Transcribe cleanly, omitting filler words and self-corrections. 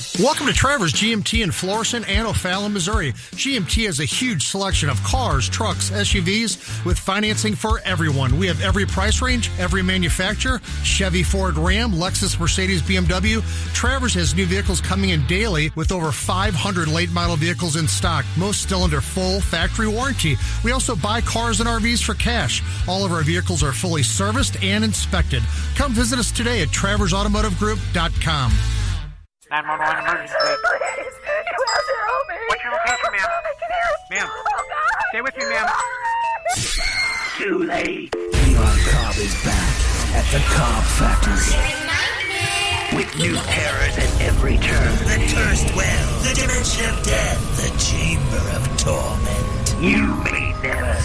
Welcome to Travers GMT in Florissant and O'Fallon, Missouri. GMT has a huge selection of cars, trucks, SUVs with financing for everyone. We have every price range, every manufacturer, Chevy, Ford, Ram, Lexus, Mercedes, BMW. Travers has new vehicles coming in daily with over 500 late model vehicles in stock, most still under full factory warranty. We also buy cars and RVs for cash. All of our vehicles are fully serviced and inspected. Come visit us today at TraversAutomotiveGroup.com. 911 emergency. Please, you have to help me. What's your location, ma'am? I can hear a Ma'am. Oh, God. Stay with me, ma'am. Too late. Leon Cobb is back at the Cobb Factory. With new terrors at every turn. The cursed well, the dimension of death, the chamber of torment. You may never